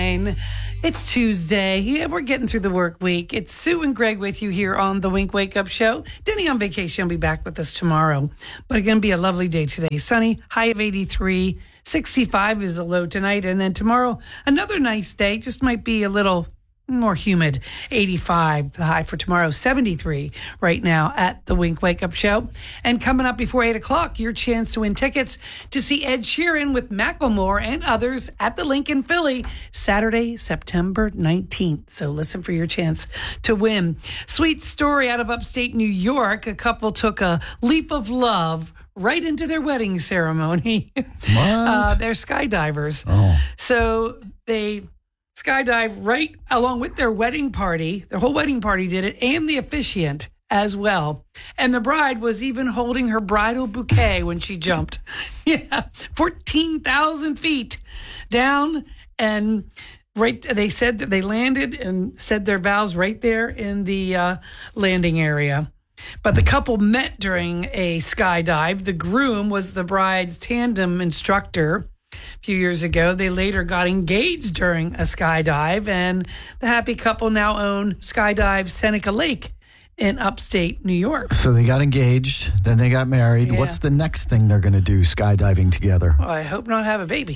9. It's Tuesday. Yeah, we're getting through the work week. It's Sue and Greg with you here on the Wink Wake Up Show. Denny on vacation. Will be back with us tomorrow. But it's going to be a lovely day today. Sunny, high of 83. 65 is the low tonight. And then tomorrow, another nice day. Just might be a little more humid. 85, the high for tomorrow. 73 right now at the Wink Wake Up Show. And coming up before 8 o'clock, your chance to win tickets to see Ed Sheeran with Macklemore and others at the Lincoln Philly, Saturday, September 19th. So listen for your chance to win. Sweet story out of upstate New York. A couple took a leap of love right into their wedding ceremony. What? They're skydivers. Oh. So they skydive right along with their wedding party. Their whole wedding party did it, and the officiant as well. And the bride was even holding her bridal bouquet when she jumped. Yeah, 14,000 feet down. And right, they said that they landed and said their vows right there in the landing area. But the couple met during a skydive. The groom was the bride's tandem instructor. A few years ago, they later got engaged during a skydive, and the happy couple now own Skydive Seneca Lake in upstate New York. So they got engaged, then they got married. Yeah. What's the next thing they're going to do skydiving together? Well, I hope not have a baby.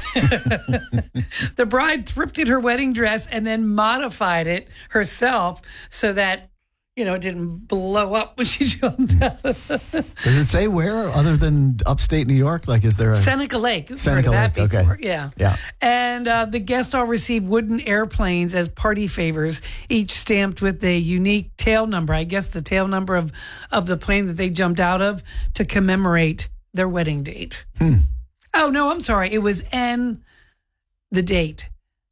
The bride thrifted her wedding dress and then modified it herself so that, you know, it didn't blow up when she jumped out. Does it say where other than upstate New York? Like, is there a Seneca Lake. You've heard Seneca of that Lake, before. okay. Yeah. Yeah. And the guests all received wooden airplanes as party favors, each stamped with a unique tail number. I guess the tail number of the plane that they jumped out of to commemorate their wedding date. Oh, no, I'm sorry. It was the date,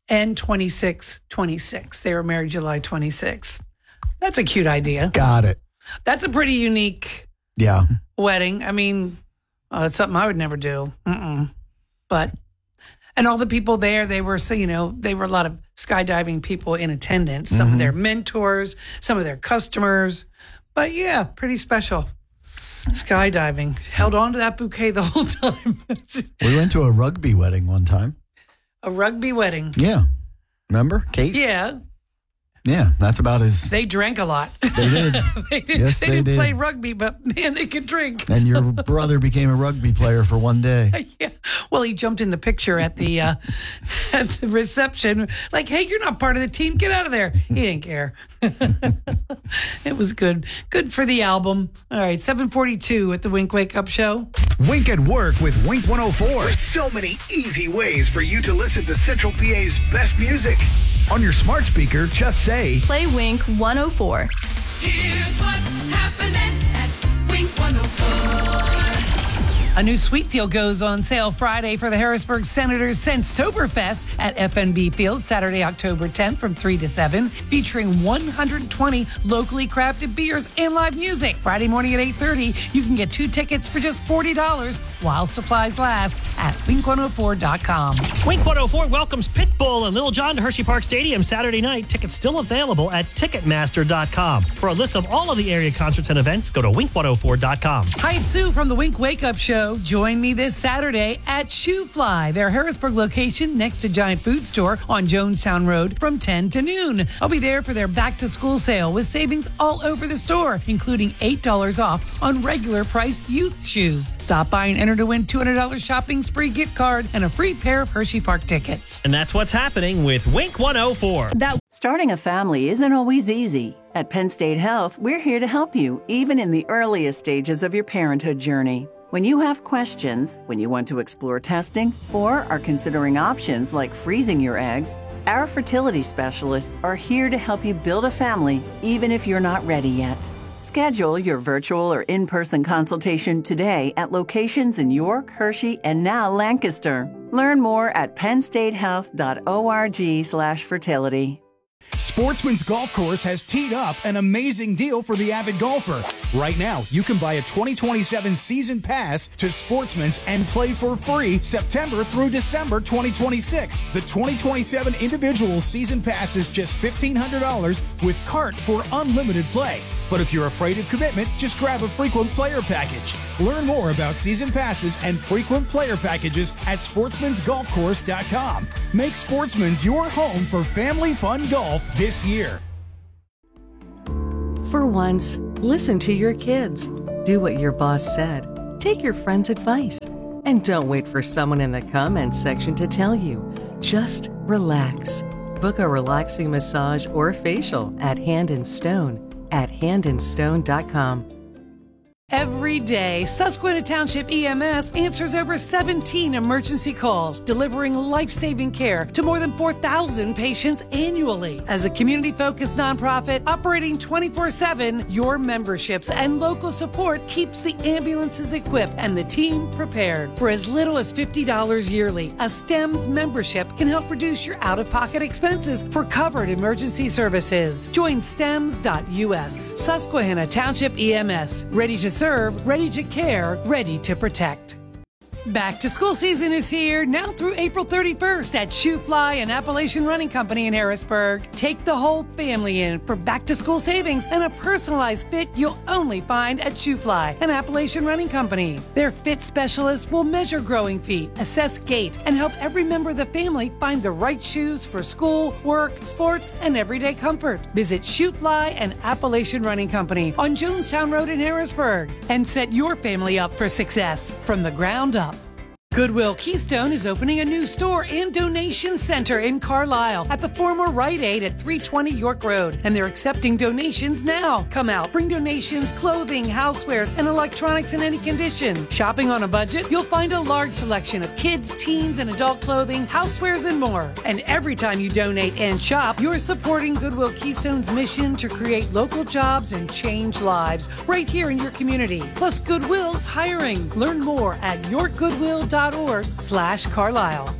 N2626. They were married July 26th. That's a cute idea. Got it. That's a pretty unique Yeah. wedding. I mean, it's something I would never do. But, and all the people there, they were a lot of skydiving people in attendance, some of their mentors, some of their customers. But yeah, pretty special. Skydiving. Held on to that bouquet the whole time. We went to a rugby wedding one time. A rugby wedding. Yeah. Remember, Kate? Yeah. Yeah, that's about as They drank a lot. they did. Yes, they they didn't did. play rugby, but man, they could drink. And your brother became a rugby player for one day. Yeah. Well, he jumped in the picture at the reception. Like, hey, you're not part of the team. Get out of there. He didn't care. It was good. Good for the album. All right, 7:42 at the Wink Wake Up Show. Wink at Work with Wink 104. With so many easy ways for you to listen to Central PA's best music. On your smart speaker, just say, Play Wink 104. Here's what's happening at Wink 104. A new sweet deal goes on sale Friday for the Harrisburg Senators Senstoberfest at FNB Field Saturday, October 10th from 3 to 7, featuring 120 locally crafted beers and live music. Friday morning at 8:30, you can get 2 tickets for just $40 while supplies last at Wink104.com. Wink 104 welcomes Pitbull and Lil Jon to Hershey Park Stadium Saturday night. Tickets still available at Ticketmaster.com. For a list of all of the area concerts and events, go to Wink104.com. Hi, it's Sue from the Wink Wake Up Show. Join me this Saturday at Shoe Fly, their Harrisburg location next to Giant Food Store on Jonestown Road from 10 to noon. I'll be there for their back-to-school sale with savings all over the store, including $8 off on regular priced youth shoes. Stop by and enter to win $200 shopping spree gift card and a free pair of Hershey Park tickets. And that's what's happening with Wink 104. Starting a family isn't always easy. At Penn State Health, we're here to help you, even in the earliest stages of your parenthood journey. When you have questions, when you want to explore testing, or are considering options like freezing your eggs, our fertility specialists are here to help you build a family, even if you're not ready yet. Schedule your virtual or in-person consultation today at locations in York, Hershey, and now Lancaster. Learn more at pennstatehealth.org/fertility. Sportsman's Golf Course has teed up an amazing deal for the avid golfer. Right now, you can buy a 2027 season pass to Sportsman's and play for free September through December 2026. The 2027 individual season pass is just $1,500 with cart for unlimited play. But if you're afraid of commitment, just grab a frequent player package. Learn more about season passes and frequent player packages at sportsmansgolfcourse.com. Make Sportsman's your home for family fun golf this year. For once, listen to your kids. Do what your boss said. Take your friend's advice. And don't wait for someone in the comments section to tell you. Just relax. Book a relaxing massage or facial at Hand and Stone at handandstone.com. Every day, Susquehanna Township EMS answers over 17 emergency calls, delivering life-saving care to more than 4,000 patients annually. As a community-focused nonprofit operating 24/7, your memberships and local support keeps the ambulances equipped and the team prepared. For as little as $50 yearly, a STEMS membership can help reduce your out-of-pocket expenses for covered emergency services. Join STEMS.us. Susquehanna Township EMS, ready to serve, ready to care, ready to protect. Back to school season is here, now through April 31st at Shoe Fly and Appalachian Running Company in Harrisburg. Take the whole family in for back to school savings and a personalized fit you'll only find at Shoe Fly and Appalachian Running Company. Their fit specialists will measure growing feet, assess gait, and help every member of the family find the right shoes for school, work, sports, and everyday comfort. Visit Shoe Fly and Appalachian Running Company on Jonestown Road in Harrisburg and set your family up for success from the ground up. Goodwill Keystone is opening a new store and donation center in Carlisle at the former Rite Aid at 320 York Road, and they're accepting donations now. Come out, bring donations, clothing, housewares, and electronics in any condition. Shopping on a budget? You'll find a large selection of kids, teens, and adult clothing, housewares, and more. And every time you donate and shop, you're supporting Goodwill Keystone's mission to create local jobs and change lives right here in your community. Plus, Goodwill's hiring. Learn more at yourgoodwill.org/Carlisle.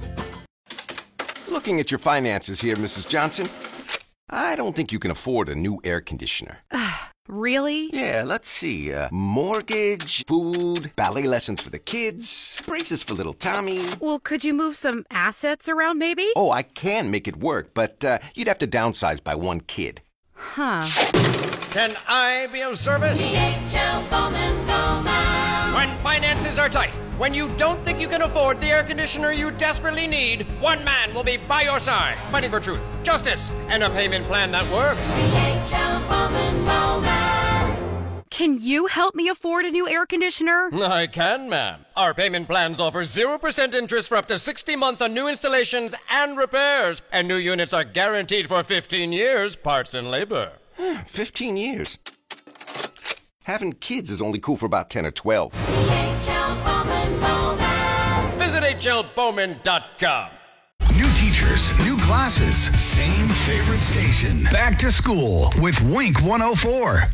Looking at your finances here, Mrs. Johnson. I don't think you can afford a new air conditioner. Really? Yeah, let's see. Mortgage, food, ballet lessons for the kids, braces for little Tommy. Well, could you move some assets around maybe? Oh, I can make it work, but you'd have to downsize by one kid. Huh. Can I be of service? DHL Bowman Bowman. When finances are tight, when you don't think you can afford the air conditioner you desperately need, one man will be by your side, fighting for truth, justice, and a payment plan that works. DHL Bowman Bowman. Can you help me afford a new air conditioner? I can, ma'am. Our payment plans offer 0% interest for up to 60 months on new installations and repairs, and new units are guaranteed for 15 years, parts and labor. 15 years. Having kids is only cool for about 10 or 12. DHL Bowman Bowman. Visit hlbowman.com. New teachers, new classes, same favorite station. Back to school with Wink 104.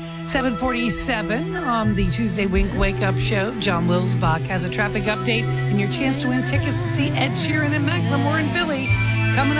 7:47 on the Tuesday Wink Wake Up Show. John Wilsbach has a traffic update and your chance to win tickets to see Ed Sheeran and Macklemore in Philly.